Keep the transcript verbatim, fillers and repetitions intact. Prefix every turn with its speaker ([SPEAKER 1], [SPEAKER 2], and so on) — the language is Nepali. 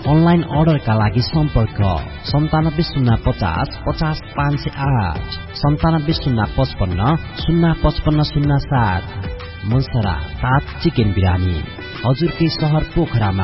[SPEAKER 1] अनलाइन अर्डरका लागि सम्पर्क सन्तानब्बे शून्य पचास पचास पाँच सय आठ सन्तानब्बे शून्य पचपन्न शून्य पचपन्न शून्य सात। मनसरा सात चिकन बिरानी हजुरकै शहर पोखरामा।